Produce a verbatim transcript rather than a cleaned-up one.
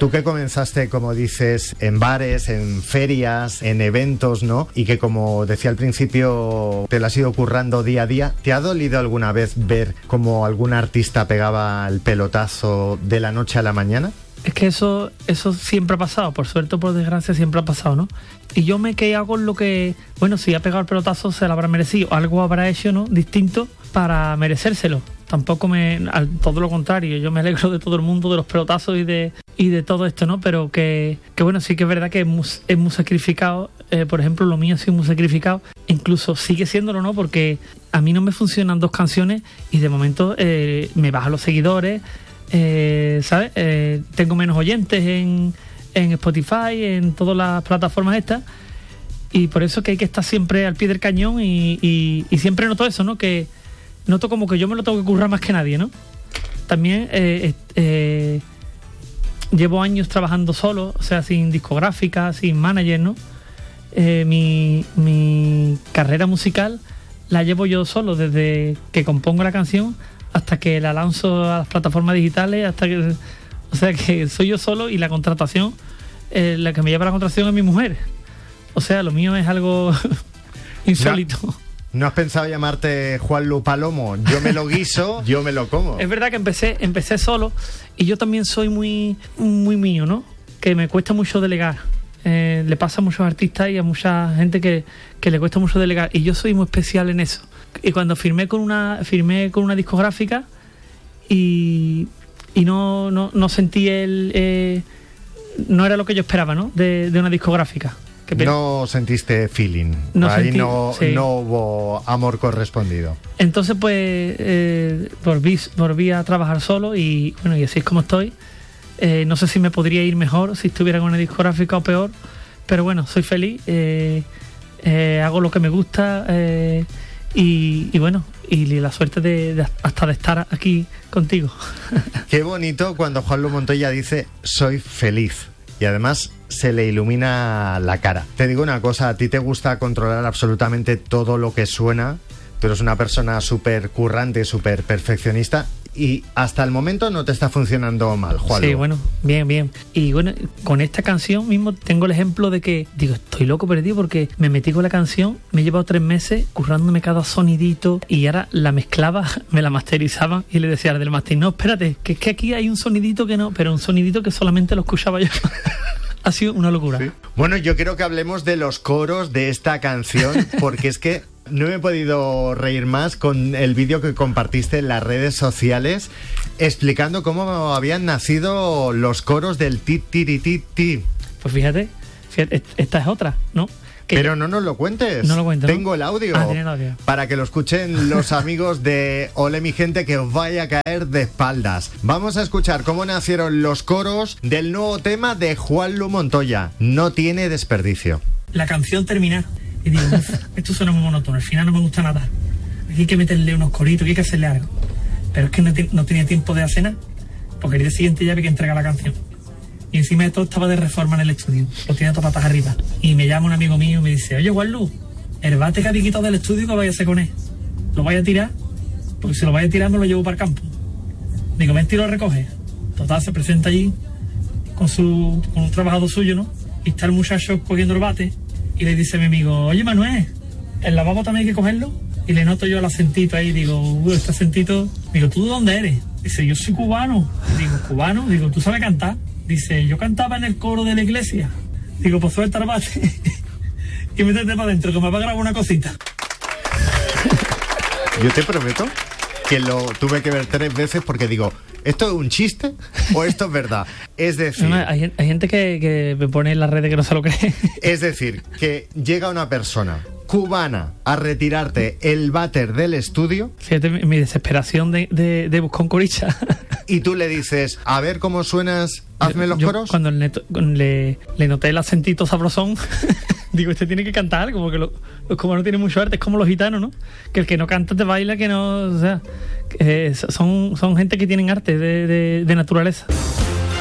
Tú que comenzaste, como dices, en bares, en ferias, en eventos, ¿no? Y que, como decía al principio, te lo has ido currando día a día. ¿Te ha dolido alguna vez ver cómo algún artista pegaba el pelotazo de la noche a la mañana? Es que eso eso siempre ha pasado, por suerte o por desgracia siempre ha pasado, ¿no? Y yo me quedé con lo que, bueno, si ha pegado el pelotazo se lo habrá merecido, algo habrá hecho, ¿no? Distinto para merecérselo. Tampoco me, al, todo lo contrario, yo me alegro de todo el mundo, de los pelotazos y de y de todo esto, ¿no? Pero que, que bueno, sí que es verdad que es muy, es muy sacrificado, eh, por ejemplo, lo mío ha sido muy sacrificado, incluso sigue siéndolo, ¿no? Porque a mí no me funcionan dos canciones y de momento eh, me bajan los seguidores, eh, ¿sabes? Eh, tengo menos oyentes en, en Spotify, en todas las plataformas estas, y por eso que hay que estar siempre al pie del cañón y, y, y siempre noto eso, ¿no? Que noto como que yo me lo tengo que currar más que nadie, ¿no? También eh, eh, llevo años trabajando solo, o sea, sin discográfica, sin manager, ¿no? Eh, mi, mi carrera musical la llevo yo solo, desde que compongo la canción hasta que la lanzo a las plataformas digitales, hasta que, o sea, que soy yo solo y la contratación, eh, la que me lleva la contratación es mi mujer. O sea, lo mío es algo insólito. No. ¿No has pensado llamarte Juanlu Palomo? Yo me lo guiso, yo me lo como. Es verdad que empecé empecé solo y yo también soy muy muy mío, ¿no? Que me cuesta mucho delegar. Eh, le pasa a muchos artistas y a mucha gente que, que le cuesta mucho delegar. Y yo soy muy especial en eso. Y cuando firmé con una firmé con una discográfica y, y no, no, no sentí el... Eh, no era lo que yo esperaba, ¿no? De, de una discográfica. No sentiste feeling, no ahí sentí, no, sí. no hubo amor correspondido. Entonces pues eh, volví, volví a trabajar solo y bueno, y así es como estoy. Eh, no sé si me podría ir mejor si estuviera con una discográfica o peor, pero bueno, soy feliz, eh, eh, hago lo que me gusta eh, y, y bueno, y la suerte de, de hasta de estar aquí contigo. Qué bonito cuando Juanlu Montoya dice soy feliz. Y además se le ilumina la cara. Te digo una cosa, a ti te gusta controlar absolutamente todo lo que suena. Tú eres una persona súper currante, súper perfeccionista. Y hasta el momento no te está funcionando mal, Juanlu. Sí, bueno, bien, bien. Y bueno, con esta canción mismo tengo el ejemplo de que, digo, estoy loco perdido porque me metí con la canción, me he llevado tres meses currándome cada sonidito y ahora la mezclaba, me la masterizaban y le decía al del master, no, espérate, que es que aquí hay un sonidito que no, pero un sonidito que solamente lo escuchaba yo. Ha sido una locura. ¿Sí? Bueno, yo quiero que hablemos de los coros de esta canción, porque es que no me he podido reír más con el vídeo que compartiste en las redes sociales explicando cómo habían nacido los coros del ti tiri ti ti. Pues fíjate, fíjate, esta es otra, ¿no? Que Pero no nos lo cuentes. No lo cuento, ¿no? Tengo el audio. Ah, tiene el audio. Para que lo escuchen los amigos de Ole mi gente, que os vaya a caer de espaldas. Vamos a escuchar cómo nacieron los coros del nuevo tema de Juanlu Montoya. No tiene desperdicio. La canción termina y digo, esto suena muy monótono, al final no me gusta nada. Aquí hay que meterle unos coritos, aquí hay que hacerle algo. Pero es que no, no tenía tiempo de hacer nada, porque el día siguiente ya había que entregar la canción. Y encima de todo estaba de reforma en el estudio, lo tenía todo patas arriba. Y me llama un amigo mío y me dice, oye, Juanlu, el bate que había quitado del estudio, ¿qué vaya a hacer con él? ¿Lo vaya a tirar? Porque si lo vaya a tirar me lo llevo para el campo. Digo, ven, lo recoge. Total, se presenta allí con, su, con un trabajador suyo, ¿no? Y está el muchacho cogiendo el bate y le dice a mi amigo, oye, Manuel, ¿el lavabo también hay que cogerlo? Y le noto yo el acentito ahí, digo, uy, este acentito. Digo, ¿tú de dónde eres? Dice, yo soy cubano. Digo, ¿cubano? Digo, ¿tú sabes cantar? Dice, yo cantaba en el coro de la iglesia. Digo, pues suelta el bate y métete para adentro, que me va a grabar una cosita. Yo te prometo que lo tuve que ver tres veces porque digo, ¿esto es un chiste o esto es verdad? Es decir... No, hay, hay gente que, que me pone en las redes que no se lo cree. Es decir, que llega una persona cubana a retirarte el váter del estudio. Fíjate mi, mi desesperación de, de, de buscar un coricha. Y tú le dices, a ver cómo suenas, hazme los yo, coros. Cuando le, le, le noté el acentito sabrosón, digo, este tiene que cantar algo, porque lo, los cubanos tienen mucho arte, es como los gitanos, ¿no? Que el que no canta te baila, que no... O sea, eh, son, son gente que tienen arte de, de, de naturaleza.